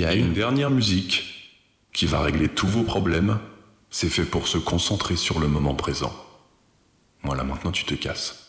y a Une dernière musique qui va régler tous vos problèmes. C'est fait pour se concentrer sur le moment présent. Voilà, maintenant tu te casses.